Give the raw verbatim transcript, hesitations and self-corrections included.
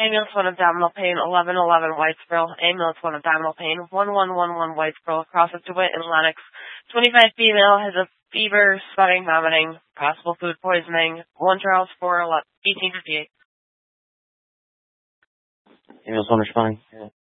Ambulance one abdominal pain, eleven eleven Whitesboro. Ambulance one abdominal pain, one one one one Whitesboro. Across at DeWitt and Lennox. twenty-five female has a fever, sweating, vomiting, possible food poisoning. one Charles four eighteen fifty-eight. Ambulance one responding.